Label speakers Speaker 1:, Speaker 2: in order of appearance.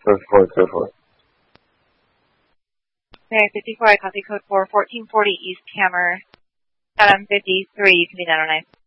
Speaker 1: Code 4.
Speaker 2: Okay, 54, I copy code 4, 1440 East Hammer, 53, you can be 909.